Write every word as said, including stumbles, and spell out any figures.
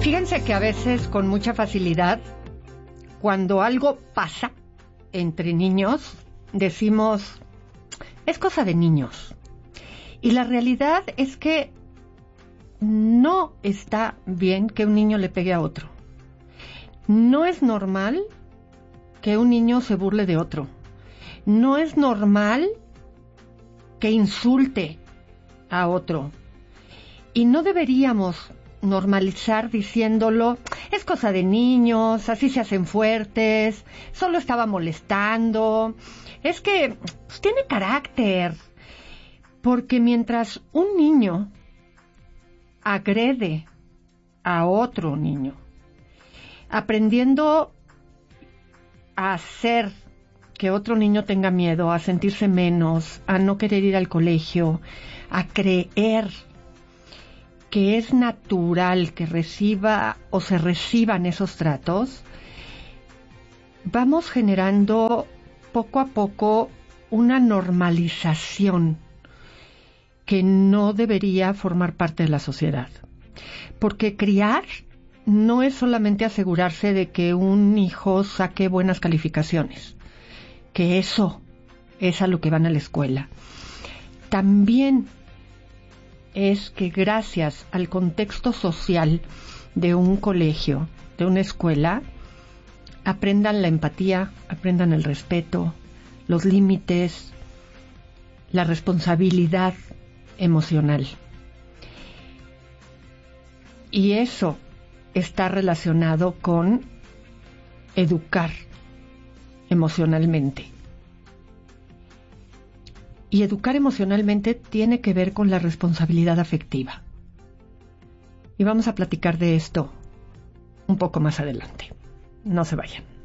Fíjense que a veces con mucha facilidad, cuando algo pasa entre niños, decimos, es cosa de niños. Y la realidad es que no está bien que un niño le pegue a otro. No es normal que un niño se burle de otro. No es normal que insulte a otro. Y no deberíamos normalizar diciéndolo, es cosa de niños, así se hacen fuertes, solo estaba molestando, es que pues, tiene carácter. Porque mientras un niño agrede a otro niño, aprendiendo a hacer que otro niño tenga miedo, a sentirse menos, a no querer ir al colegio, a creer que es natural que reciba o se reciban esos tratos, vamos generando poco a poco una normalización que no debería formar parte de la sociedad. Porque criar no es solamente asegurarse de que un hijo saque buenas calificaciones, que eso es a lo que van a la escuela. También es que gracias al contexto social de un colegio, de una escuela, aprendan la empatía, aprendan el respeto, los límites, la responsabilidad emocional. Y eso está relacionado con educar emocionalmente. Y educar emocionalmente tiene que ver con la responsabilidad afectiva. Y vamos a platicar de esto un poco más adelante. No se vayan.